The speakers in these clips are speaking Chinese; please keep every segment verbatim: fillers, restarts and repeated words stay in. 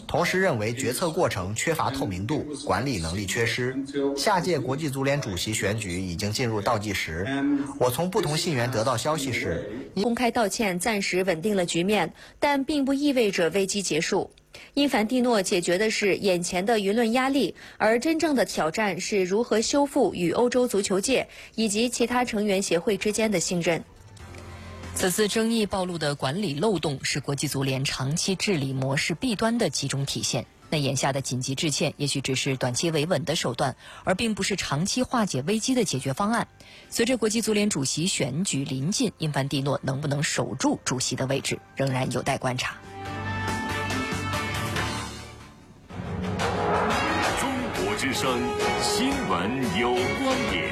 同时认为决策过程缺乏透明度，管理能力缺失。下届国际足联主席选举已经进入倒计时。我从不同信源得到消息是， 公开道歉暂时稳定了局面，但并不意味着危机结束。因凡蒂诺解决的是眼前的舆论压力，而真正的挑战是如何修复与欧洲足球界以及其他成员协会之间的信任。此次争议暴露的管理漏洞是国际足联长期治理模式弊端的集中体现。那眼下的紧急致歉也许只是短期维稳的手段，而并不是长期化解危机的解决方案。随着国际足联主席选举临近，因凡蒂诺能不能守住主席的位置，仍然有待观察。 中国之声，新闻有观点。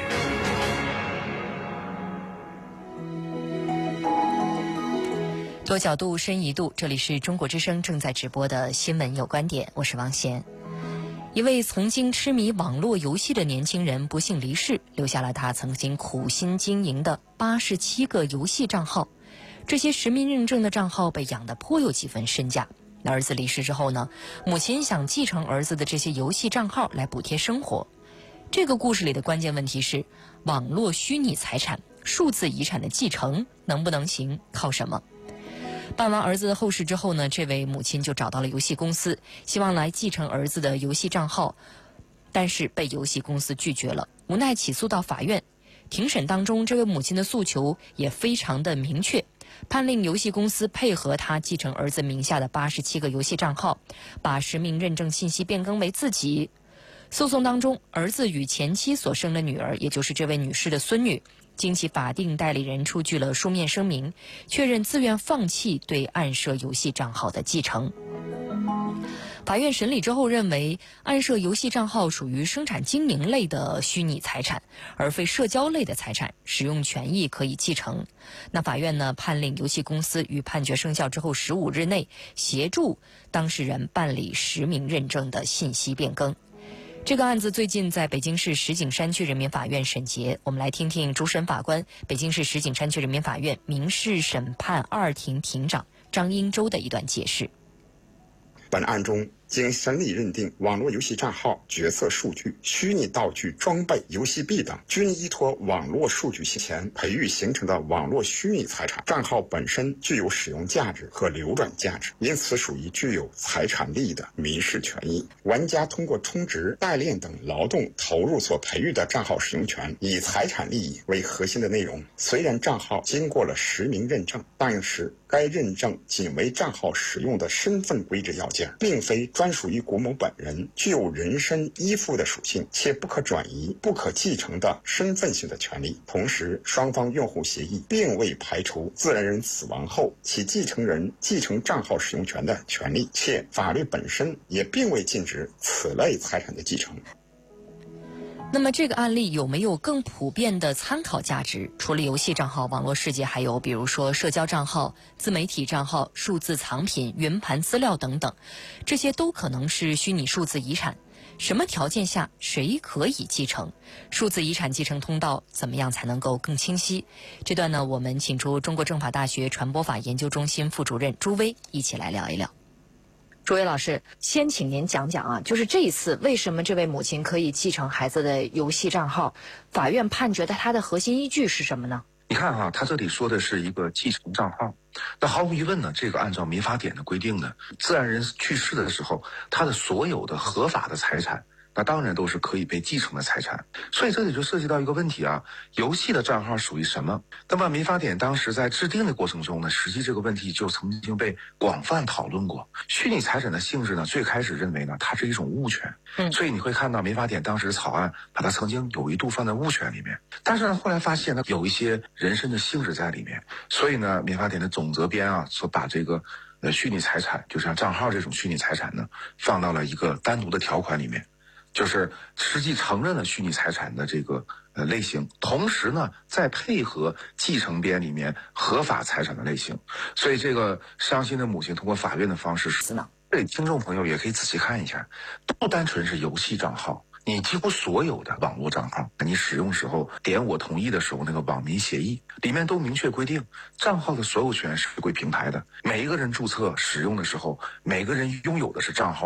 多角度，深一度，这里是中国之声正在直播的新闻有观点，我是王贤。一位曾经痴迷网络游戏的年轻人不幸离世，留下了他曾经苦心经营的八十七个游戏账号。这些实名认证的账号被养得颇有几分身价。那儿子离世之后呢，母亲想继承儿子的这些游戏账号来补贴生活。这个故事里的关键问题是，网络虚拟财产、数字遗产的继承能不能行，靠什么？办完儿子的后事之后呢，这位母亲就找到了游戏公司，希望来继承儿子的游戏账号，但是被游戏公司拒绝了，无奈起诉到法院。庭审当中，这位母亲的诉求也非常的明确，判令游戏公司配合他继承儿子名下的八十七个游戏账号，把实名认证信息变更为自己。诉讼当中，儿子与前妻所生的女儿，也就是这位女士的孙女，经其法定代理人出具了书面声明，确认自愿放弃对暗设游戏账号的继承。法院审理之后认为，暗设游戏账号属于生产经营类的虚拟财产，而非社交类的财产，使用权益可以继承。那法院呢，判令游戏公司于判决生效之后十五日内协助当事人办理实名认证的信息变更。这个案子最近在北京市石景山区人民法院审结，我们来听听主审法官、北京市石景山区人民法院民事审判二庭庭长张英洲的一段解释。 本案中，经审理认定，网络游戏账号、角色数据、虚拟道具、装备、游戏币等，均依托网络数据系统培育形成的网络虚拟财产。账号本身具有使用价值和流转价值，因此属于具有财产利益的民事权益。玩家通过充值、代练等劳动投入所培育的账号使用权，以财产利益为核心的内容。虽然账号经过了实名认证，但是该认证仅为账号使用的身份规制要件，并非专属于古某本人，具有人身依附的属性，且不可转移、不可继承的身份性的权利。同时，双方用户协议并未排除自然人死亡后其继承人继承账号使用权的权利，且法律本身也并未禁止此类财产的继承。 那么这个案例有没有更普遍的参考价值？除了游戏账号，网络世界还有比如说社交账号、自媒体账号、数字藏品、云盘资料等等，这些都可能是虚拟数字遗产。什么条件下谁可以继承？数字遗产继承通道怎么样才能够更清晰？这段呢，我们请出中国政法大学传播法研究中心副主任朱威一起来聊一聊。朱威老师，先请您讲讲啊，就是这一次为什么这位母亲可以继承孩子的游戏账号？法院判决的它的核心依据是什么呢？ 你看啊，他这里说的是一个继承账号，那毫无疑问呢，这个按照民法典的规定呢，自然人去世的时候，他的所有的合法的财产，那当然都是可以被继承的财产。所以这里就涉及到一个问题啊，游戏的账号属于什么？那么民法典当时在制定的过程中呢，实际这个问题就曾经被广泛讨论过。虚拟财产的性质呢，最开始认为呢，它是一种物权，嗯，所以你会看到民法典当时草案把它曾经有一度放在物权里面，但是呢，后来发现呢，有一些人身的性质在里面，所以呢，民法典的总则编啊，所把这个呃虚拟财产，就像账号这种虚拟财产呢，放到了一个单独的条款里面。就是实际承认了虚拟财产的这个呃类型，同时呢，再配合继承编里面合法财产的类型，所以这个伤心的母亲通过法院的方式是呢，对听众朋友也可以仔细看一下，不单纯是游戏账号，你几乎所有的网络账号，你使用时候点我同意的时候，那个网民协议里面都明确规定，账号的所有权是归平台的，每一个人注册使用的时候，每个人拥有的是账号